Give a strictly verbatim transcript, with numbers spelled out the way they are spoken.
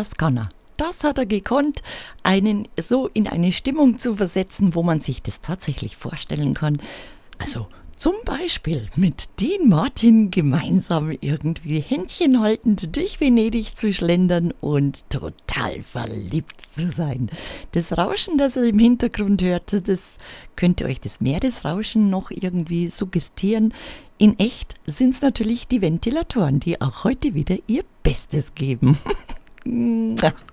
das kann er. Das hat er gekonnt, einen so in eine Stimmung zu versetzen, wo man sich das tatsächlich vorstellen kann. Also zum Beispiel mit Dean Martin gemeinsam irgendwie Händchen haltend durch Venedig zu schlendern und total verliebt zu sein. Das Rauschen, das ihr im Hintergrund hört, das könnte euch das Meeresrauschen noch irgendwie suggestieren. In echt sind es natürlich die Ventilatoren, die auch heute wieder ihr Bestes geben.